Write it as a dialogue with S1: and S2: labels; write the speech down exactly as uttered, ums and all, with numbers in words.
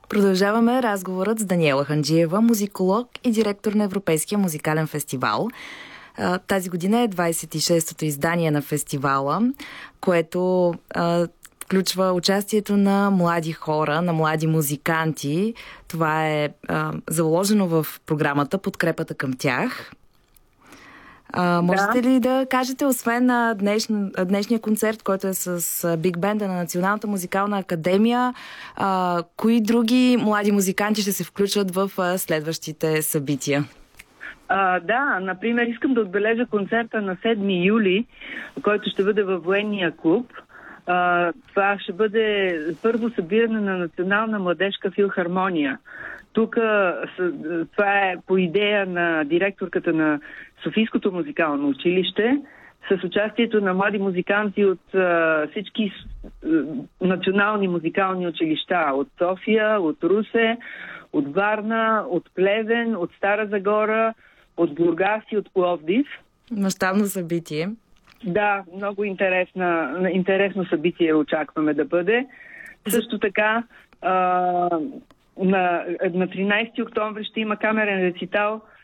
S1: Продължаваме разговорът с Даниела Ханджиева, музиколог и директор на Европейския музикален фестивал. Тази година е двадесет и шестото издание на фестивала, което а, включва участието на млади хора, на млади музиканти. Това е а, заложено в програмата, подкрепата към тях. А, можете да. ли да кажете, освен на днеш, днешния концерт, който е с Биг Бенда на Националната музикална академия, а, кои други млади музиканти ще се включат в а, следващите събития?
S2: А, да, например, искам да отбележа концерта на седми юли, който ще бъде във Военния клуб. А, това ще бъде първо събиране на Национална младежка филхармония. Тук това е по идея на директорката на Софийското музикално училище, с участието на млади музиканти от а, всички а, национални музикални училища. От София, от Русе, от Варна, от Плевен, от Стара Загора, от Бургас и от Пловдив.
S1: Мащабно събитие.
S2: Да, много интересна, интересно събитие очакваме да бъде. Също така а, на, на тринадесети октомври ще има камерен рецитал